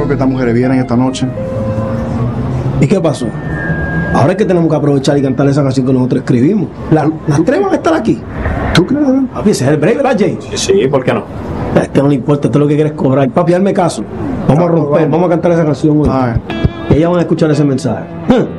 creo que estas mujeres vienen esta noche. ¿Y qué pasó? Ahora es que tenemos que aprovechar y cantar esa canción que nosotros escribimos. Las tres van a estar aquí. ¿Tú crees? Papi, ese es el break, ¿verdad, Jay? Sí, ¿por qué no? A este no le importa, esto es lo que quieres cobrar. Papi, hazme caso. Vamos a romper, vamos a cantar esa canción hoy. Y ellas van a escuchar ese mensaje.